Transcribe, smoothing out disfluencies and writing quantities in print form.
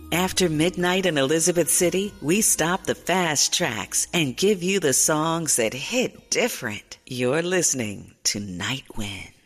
After midnight in Elizabeth City, we stop the fast tracks and give you the songs that hit different. You're listening to Night Wind.